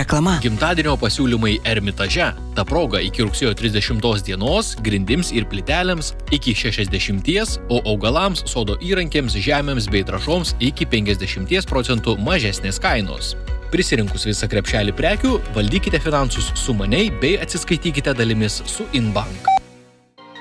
Reklama. Gimtadienio pasiūlymai Ermitaže. Ta proga iki rugsėjo 30 dienos grindims ir plytelėms iki 60%, o augalams, sodo įrankiams, žemėms bei trąšoms iki 50% mažesnės kainos. Prisirinkus visą krepšelį prekių, valdykite finansus sumaniai bei atsiskaitykite dalimis su Inbank.